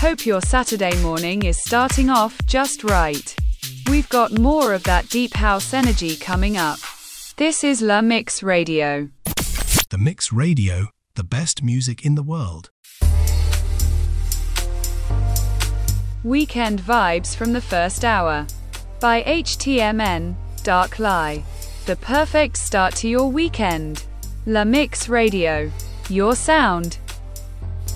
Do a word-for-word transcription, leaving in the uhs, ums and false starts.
Hope your Saturday morning is starting off just right. We've got more of that deep house energy coming up. This is La Mix Radio. The Mix Radio, the best music in the world. Weekend Vibes from the First Hour. By H T M N, Dark Lie. The perfect start to your weekend. La Mix Radio. Your sound.